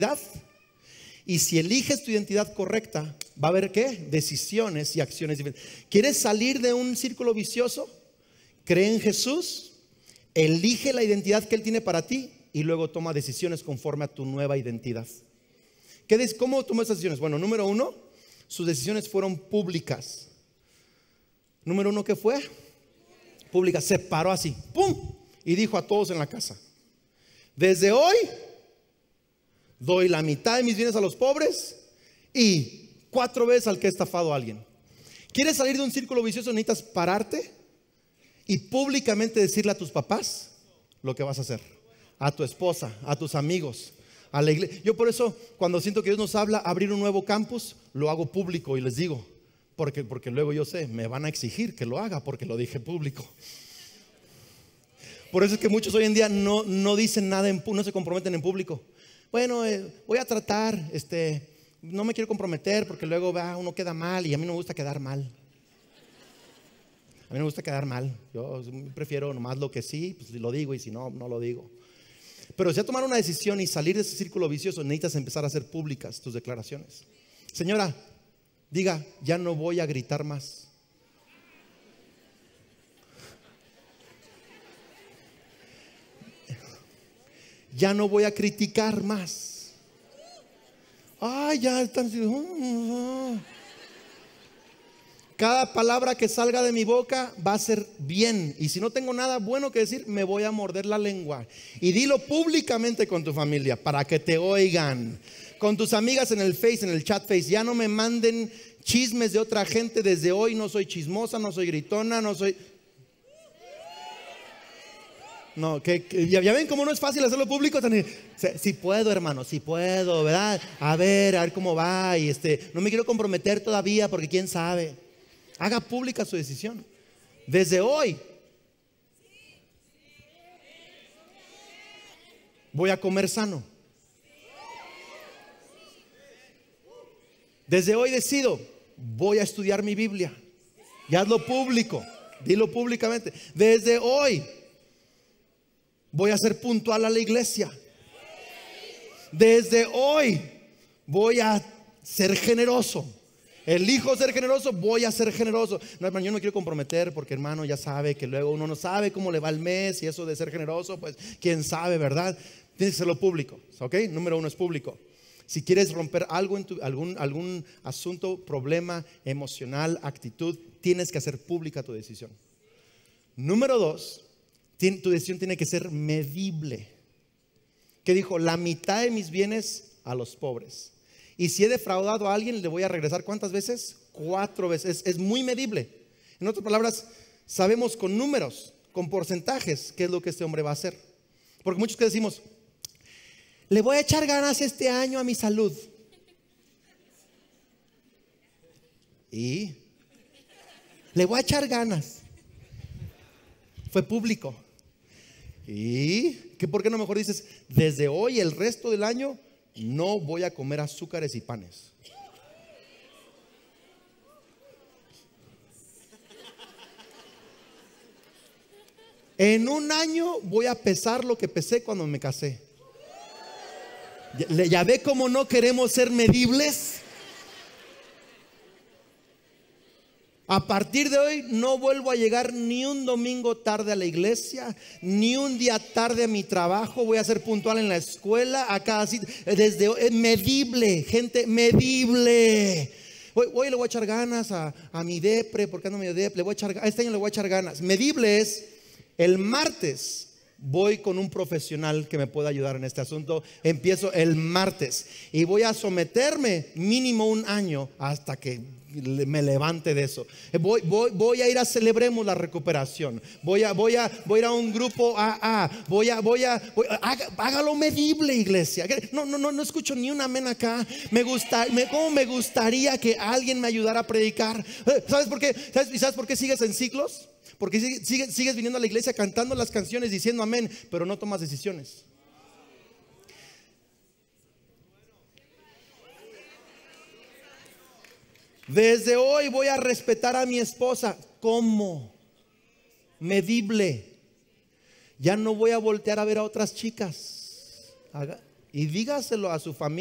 Y si eliges tu identidad correcta, va a haber ¿qué? Decisiones y acciones diferentes. ¿Quieres salir de un círculo vicioso? Cree en Jesús, elige la identidad que Él tiene para ti y luego toma decisiones conforme a tu nueva identidad. ¿Cómo tomó esas decisiones? Bueno, número 1, sus decisiones fueron públicas. Número 1, ¿qué fue? Pública. Se paró así, ¡pum! Y dijo a todos en la casa: desde hoy doy la mitad de mis bienes a los pobres y 4 veces al que ha estafado a alguien. ¿Quieres salir de un círculo vicioso? Necesitas pararte y públicamente decirle a tus papás lo que vas a hacer, a tu esposa, a tus amigos, a la iglesia. Yo por eso, cuando siento que Dios nos habla abrir un nuevo campus, lo hago público y les digo, porque luego yo sé, me van a exigir que lo haga porque lo dije público. Por eso es que muchos hoy en día no dicen nada, no se comprometen en público. Bueno, voy a tratar, no me quiero comprometer porque luego uno queda mal y a mí no me gusta quedar mal. A mí no me gusta quedar mal. Yo prefiero nomás lo que sí, pues lo digo, y si no, no lo digo. Pero si a tomar una decisión y salir de ese círculo vicioso, necesitas empezar a hacer públicas tus declaraciones. Señora, diga: ya no voy a gritar más. Ya no voy a criticar más. Ay, ya están. Cada palabra que salga de mi boca va a ser bien. Y si no tengo nada bueno que decir, me voy a morder la lengua. Y dilo públicamente con tu familia para que te oigan. Con tus amigas en el Face, en el chat Face. Ya no me manden chismes de otra gente. Desde hoy no soy chismosa, no soy gritona, no soy... No, ya ven cómo no es fácil hacerlo público. Si puedo, hermano, si puedo, ¿verdad? A ver cómo va. Y no me quiero comprometer todavía porque quién sabe. Haga pública su decisión. Desde hoy voy a comer sano. Desde hoy decido, voy a estudiar mi Biblia. Y hazlo público. Dilo públicamente. Desde hoy voy a ser puntual a la iglesia. Desde hoy voy a ser generoso. Elijo ser generoso, voy a ser generoso. No, hermano, yo no quiero comprometer porque, hermano, ya sabe que luego uno no sabe cómo le va el mes. Y eso de ser generoso, pues quién sabe, ¿verdad? Tienes que hacerlo público, ¿ok? Número 1 es público. Si quieres romper algo en algún asunto, problema emocional, actitud, tienes que hacer pública tu decisión. Número 2, tu decisión tiene que ser medible. ¿Qué dijo? La mitad de mis bienes a los pobres. Y si he defraudado a alguien, le voy a regresar ¿cuántas veces? 4 veces. Es muy medible. En otras palabras, sabemos con números, con porcentajes, qué es lo que este hombre va a hacer. Porque muchos que decimos, le voy a echar ganas este año a mi salud. Y le voy a echar ganas. Fue público. ¿Y por qué no mejor dices, desde hoy el resto del año no voy a comer azúcares y panes? En un año voy a pesar lo que pesé cuando me casé. ¿Ya ve cómo no queremos ser medibles? A partir de hoy no vuelvo a llegar ni un domingo tarde a la iglesia, ni un día tarde a mi trabajo. Voy a ser puntual en la escuela, a cada sitio. Desde hoy, medible, gente, medible. Hoy le voy a echar ganas a mi depre, porque ando medio depre. Este año le voy a echar ganas. Medible es, el martes voy con un profesional que me pueda ayudar en este asunto. Empiezo el martes y voy a someterme mínimo un año hasta que me levante de eso. Voy a ir a Celebremos la Recuperación. Voy a ir a un grupo AA. Hágalo medible, iglesia. No escucho ni un amén acá. ¿Cómo me gustaría que alguien me ayudara a predicar? ¿Sabes por qué? ¿Sabes por qué sigues en ciclos? Porque sigues viniendo a la iglesia cantando las canciones, diciendo amén, pero no tomas decisiones. Desde hoy voy a respetar a mi esposa. ¿Cómo? Medible. Ya no voy a voltear a ver a otras chicas. y dígaselo a su familia.